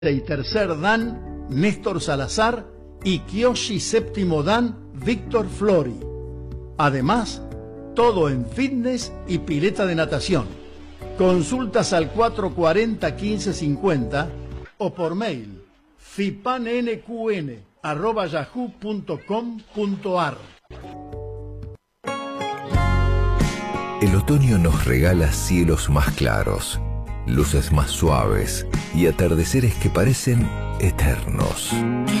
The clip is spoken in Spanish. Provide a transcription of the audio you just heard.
y tercer Dan, Néstor Salazar, y Kyoshi séptimo Dan, Víctor Flori. Además, todo en fitness y pileta de natación. Consultas al 440-1550 o por mail fipanqn@yahoo.com.ar. El otoño nos regala cielos más claros, luces más suaves y atardeceres que parecen eternos.